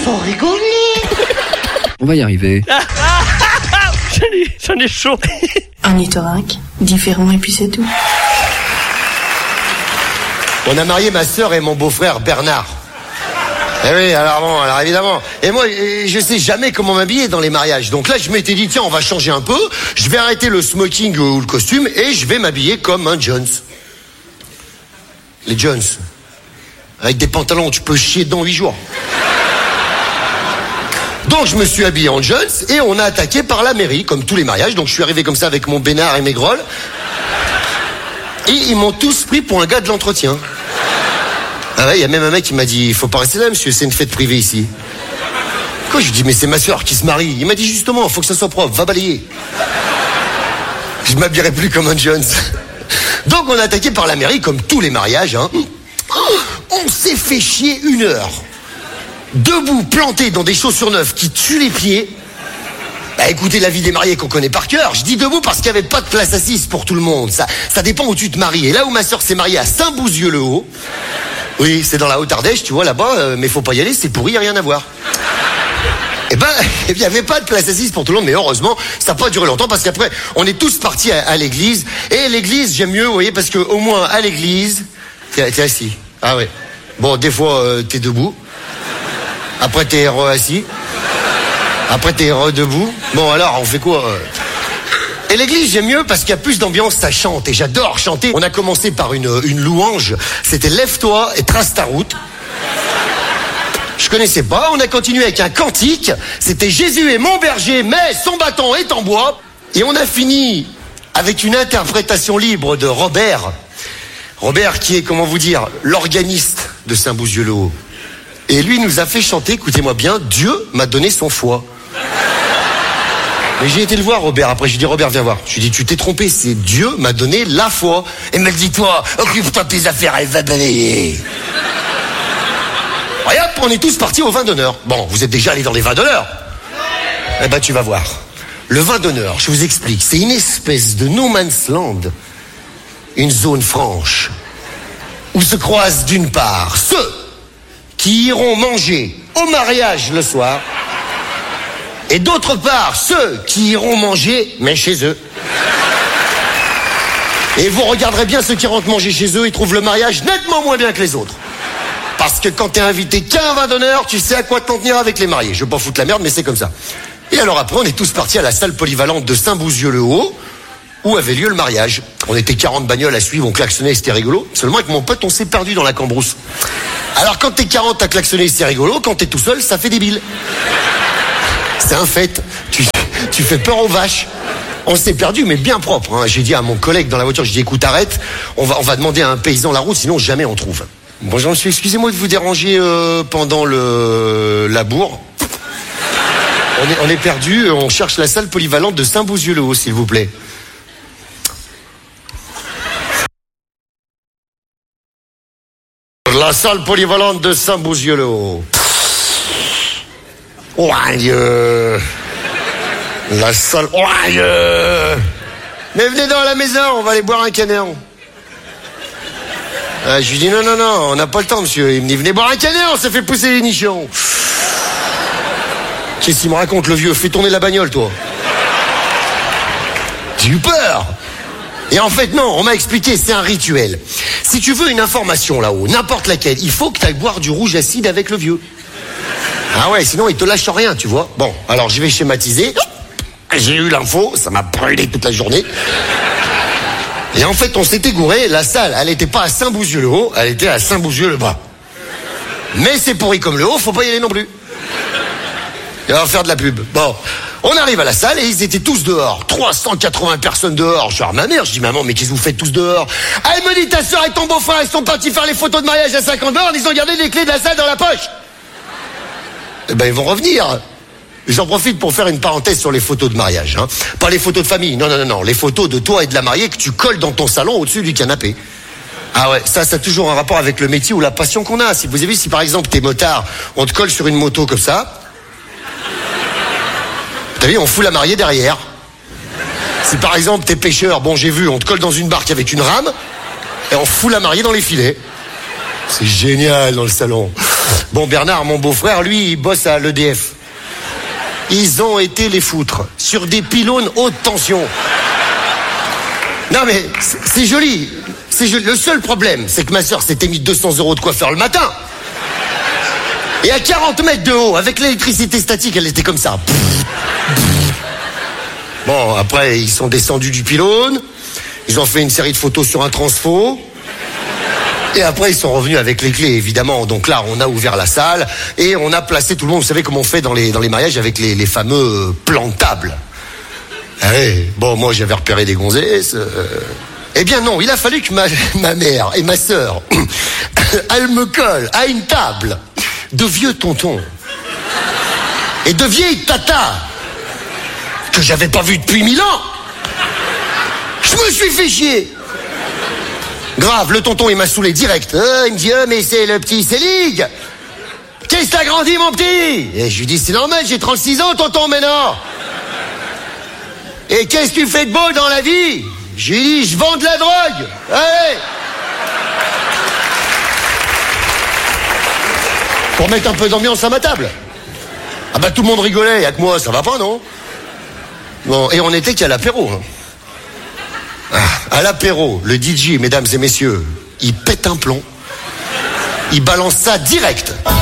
faut rigoler. On va y arriver. J'en ai chaud. Un ornithorynque, différent et puis c'est tout. On a marié ma sœur et mon beau-frère Bernard. Eh oui, alors évidemment. Et moi, je sais jamais comment m'habiller dans les mariages. Donc là, je m'étais dit, tiens, on va changer un peu. Je vais arrêter le smoking ou le costume et je vais m'habiller comme un Jones. Les Jones. Avec des pantalons, tu peux chier dedans 8 jours. Donc je me suis habillé en Jones et on a attaqué par la mairie, comme tous les mariages. Donc je suis arrivé comme ça avec mon bénard et mes grolles. Et ils m'ont tous pris pour un gars de l'entretien. Ah ouais, il y a même un mec qui m'a dit, il faut pas rester là, monsieur, c'est une fête privée ici. Quoi, je lui dis, mais c'est ma soeur qui se marie. Il m'a dit, justement, faut que ça soit propre, va balayer. Je m'habillerai plus comme un Jones. Donc on a attaqué par la mairie, comme tous les mariages, hein. On s'est fait chier 1 heure. Debout, planté dans des chaussures neuves qui tuent les pieds. Bah écoutez la vie des mariés qu'on connaît par cœur. Je dis debout parce qu'il n'y avait pas de place assise pour tout le monde. Ça dépend où tu te maries. Et là où ma soeur s'est mariée à Saint-Bouzieux-le-Haut, oui, c'est dans la Haute-Ardèche, tu vois, là-bas, mais faut pas y aller, c'est pourri, y a rien à voir. Eh ben, il n'y avait pas de place assise pour tout le monde, mais heureusement, ça n'a pas duré longtemps parce qu'après, on est tous partis à l'église. Et l'église, j'aime mieux, vous voyez, parce que au moins à l'église, t'es assis. Ah ouais. Bon, des fois, t'es debout. Après, t'es assis. Après, t'es debout. Bon, alors, on fait quoi? Et l'église, j'aime mieux parce qu'il y a plus d'ambiance, ça chante. Et j'adore chanter. On a commencé par une louange. C'était Lève-toi et trace ta route. Je connaissais pas. On a continué avec un cantique. C'était Jésus est mon berger, mais son bâton est en bois. Et on a fini avec une interprétation libre de Robert. Robert qui est, comment vous dire, l'organiste de Saint-Bouzieux-le-Haut. Et lui nous a fait chanter, écoutez-moi bien, Dieu m'a donné son foie. Mais j'ai été le voir, Robert, après. Je lui ai dit, Robert, viens voir. Je lui ai dit, tu t'es trompé, c'est Dieu m'a donné la foi. Et il m'a dit, toi, occupe-toi de tes affaires, elle va balayer. Et hop, on est tous partis au vin d'honneur. Bon, vous êtes déjà allés dans les vins d'honneur? Eh ben, tu vas voir. Le vin d'honneur, je vous explique, c'est une espèce de no man's land. Une zone franche. Où se croisent d'une part ceux qui iront manger au mariage le soir. Et d'autre part, ceux qui iront manger, mais chez eux. Et vous regarderez bien ceux qui rentrent manger chez eux, ils trouvent le mariage nettement moins bien que les autres. Parce que quand t'es invité qu'à un vin d'honneur, tu sais à quoi t'en tenir avec les mariés. Je veux pas foutre la merde, mais c'est comme ça. Et alors après, on est tous partis à la salle polyvalente de Saint-Bouzieux-le-Haut, où avait lieu le mariage. On était 40 bagnoles à suivre, on klaxonnait, c'était rigolo. Seulement avec mon pote, on s'est perdu dans la cambrousse. Alors quand t'es 40 à klaxonner, c'est rigolo. Quand t'es tout seul, ça fait débile. C'est un fait. Tu fais peur aux vaches. On s'est perdu, mais bien propre. Hein. J'ai dit à mon collègue dans la voiture, j'ai dit, écoute, arrête. On va demander à un paysan la route, sinon jamais on trouve. Bonjour monsieur, excusez-moi de vous déranger pendant le labour. On est perdu, on cherche la salle polyvalente de Saint-Bouzieux-le-Haut, s'il vous plaît. La salle polyvalente de Saint-Bouzieux-le-Haut. Ouais, la salle. Ouais, mais venez dans la maison, on va aller boire un canard. Je lui dis non, on n'a pas le temps, monsieur. Il me dit venez boire un canard, on s'est fait pousser les nichons. Qu'est-ce qu'il me raconte, le vieux? Fais tourner la bagnole, toi. J'ai eu peur. Et en fait, non, on m'a expliqué, c'est un rituel. Si tu veux une information là-haut, n'importe laquelle, il faut que tu ailles boire du rouge acide avec le vieux. Ah ouais, sinon il te lâche rien, tu vois. Bon, alors je vais schématiser. J'ai eu l'info, ça m'a brûlé toute la journée. Et en fait, on s'était gouré, la salle, elle n'était pas à Saint-Bouzieux-le-Haut, elle était à Saint-Bouzieux-le-Bas. Mais c'est pourri comme le haut, faut pas y aller non plus. Il va faire de la pub. Bon, on arrive à la salle et ils étaient tous dehors. 380 personnes dehors. Je suis à ma mère, je dis maman, mais qu'est-ce que vous faites tous dehors? Elle me dit ta soeur et ton beau-frère, ils sont partis faire les photos de mariage à 50 bornes, ils ont gardé les clés de la salle dans la poche. Eh ben ils vont revenir. J'en profite pour faire une parenthèse sur les photos de mariage. Hein. Pas les photos de famille, non. Les photos de toi et de la mariée que tu colles dans ton salon au-dessus du canapé. Ah ouais, ça a toujours un rapport avec le métier ou la passion qu'on a. Si vous avez vu, si par exemple t'es motard, on te colle sur une moto comme ça. T'as vu, on fout la mariée derrière. Si par exemple t'es pêcheur, bon j'ai vu, on te colle dans une barque avec une rame et on fout la mariée dans les filets. C'est génial dans le salon. Bon, Bernard, mon beau-frère, lui, il bosse à l'EDF. Ils ont été les foutre sur des pylônes haute tension. Non mais, c'est joli. C'est joli. Le seul problème, c'est que ma soeur s'était mis 200 € de coiffeur le matin. Et à 40 mètres de haut, avec l'électricité statique, elle était comme ça. Bon, après, ils sont descendus du pylône. Ils ont fait une série de photos sur un transfo. Et après, ils sont revenus avec les clés, évidemment. Donc là, on a ouvert la salle et on a placé tout le monde. Vous savez comment on fait dans les mariages avec les fameux plantables. Ouais. Bon, moi, j'avais repéré des gonzesses. Eh bien non, il a fallu que ma mère et ma sœur, elles me collent à une table de vieux tontons et de vieilles tatas que j'avais pas vues depuis 1000 ans. Je me suis fait chier. Grave, le tonton, il m'a saoulé direct. Il me dit, mais c'est le petit Célig. Qu'est-ce que t'as grandi, mon petit? Et je lui dis, c'est normal, j'ai 36 ans, tonton, maintenant. Et qu'est-ce que tu fais de beau dans la vie? Je lui dis, je vends de la drogue. Allez. Pour mettre un peu d'ambiance à ma table. Ah bah tout le monde rigolait, y'a que moi, ça va pas, non? Bon, et on était qu'à l'apéro. À l'apéro, le DJ, mesdames et messieurs, il pète un plomb. Il balance ça direct.